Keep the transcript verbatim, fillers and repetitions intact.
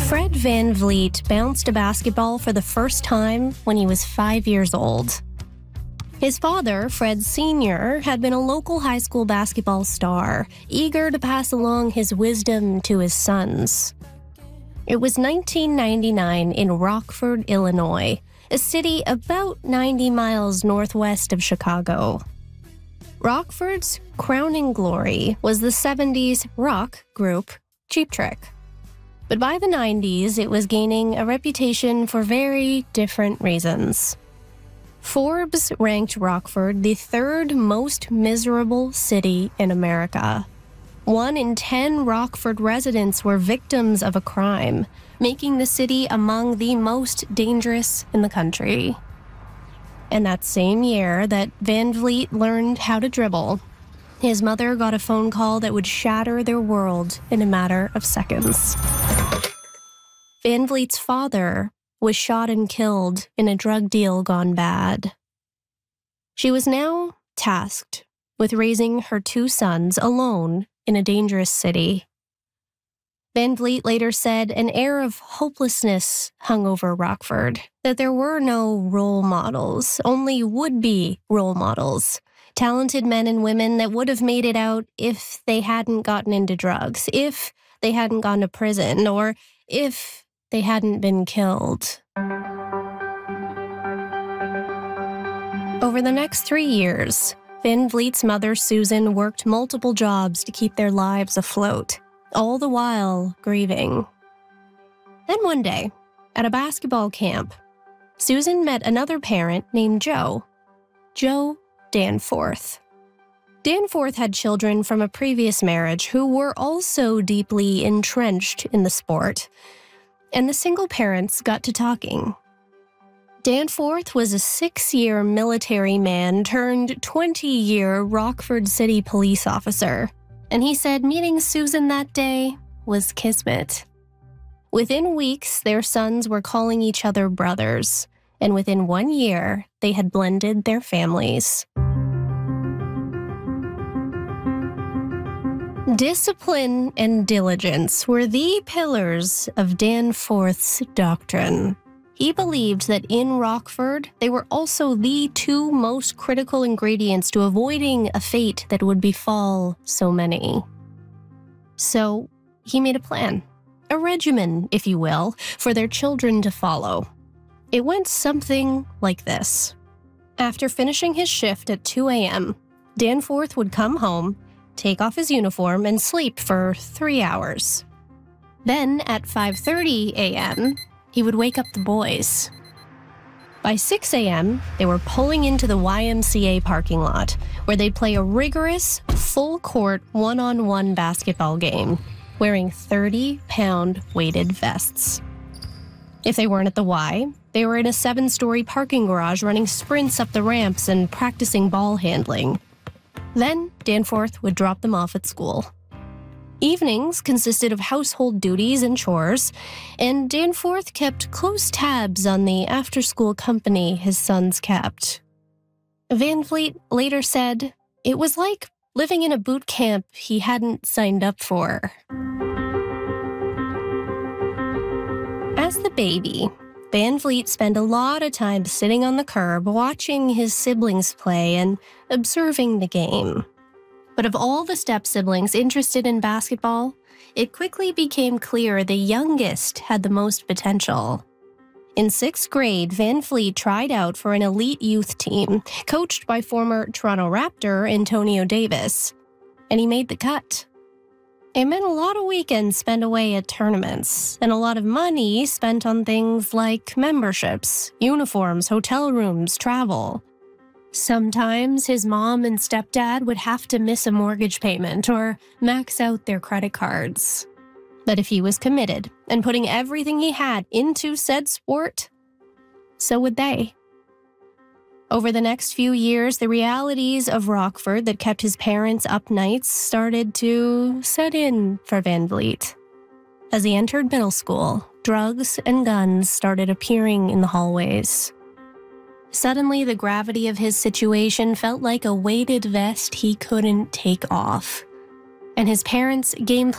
Fred VanVleet bounced a basketball for the first time when he was five years old. His father, Fred Senior, had been a local high school basketball star, eager to pass along his wisdom to his sons. It was nineteen ninety-nine in Rockford, Illinois, a city about ninety miles northwest of Chicago. Rockford's crowning glory was the seventies rock group Cheap Trick. But by the nineties, it was gaining a reputation for very different reasons. Forbes ranked Rockford the third most miserable city in America. One in ten Rockford residents were victims of a crime, making the city among the most dangerous in the country. And that same year that VanVleet learned how to dribble, his mother got a phone call that would shatter their world in a matter of seconds. VanVleet's father was shot and killed in a drug deal gone bad. She was now tasked with raising her two sons alone in a dangerous city. VanVleet later said an air of hopelessness hung over Rockford, that there were no role models, only would-be role models, talented men and women that would have made it out if they hadn't gotten into drugs, if they hadn't gone to prison, or if they hadn't been killed. Over the next three years, VanVleet's mother, Susan, worked multiple jobs to keep their lives afloat, all the while grieving. Then one day, at a basketball camp, Susan met another parent named Joe, Joe Danforth. Danforth had children from a previous marriage who were also deeply entrenched in the sport, and the single parents got to talking. Danforth was a six-year military man turned twenty-year Rockford City police officer, and he said meeting Susan that day was kismet. Within weeks, their sons were calling each other brothers, and within one year, they had blended their families. Discipline and diligence were the pillars of Danforth's doctrine. He believed that in Rockford, they were also the two most critical ingredients to avoiding a fate that would befall so many. So he made a plan, a regimen, if you will, for their children to follow. It went something like this. After finishing his shift at two a.m., Danforth would come home, take off his uniform, and sleep for three hours. Then, at five thirty a.m., he would wake up the boys. By six a.m., they were pulling into the Y M C A parking lot, where they'd play a rigorous, full-court, one-on-one basketball game, wearing thirty-pound weighted vests. If they weren't at the Y, they were in a seven-story parking garage running sprints up the ramps and practicing ball handling. Then, Danforth would drop them off at school. Evenings consisted of household duties and chores, and Danforth kept close tabs on the after-school company his sons kept. VanVleet later said, it was like living in a boot camp he hadn't signed up for. As the baby, VanVleet spent a lot of time sitting on the curb watching his siblings play and observing the game. But of all the step-siblings interested in basketball, it quickly became clear the youngest had the most potential. In sixth grade, VanVleet tried out for an elite youth team, coached by former Toronto Raptor Antonio Davis, and he made the cut. It meant a lot of weekends spent away at tournaments, and a lot of money spent on things like memberships, uniforms, hotel rooms, travel. Sometimes his mom and stepdad would have to miss a mortgage payment or max out their credit cards. But if he was committed and putting everything he had into said sport, so would they. Over the next few years, the realities of Rockford that kept his parents up nights started to set in for VanVleet. As he entered middle school, drugs and guns started appearing in the hallways. Suddenly, the gravity of his situation felt like a weighted vest he couldn't take off, and his parents' game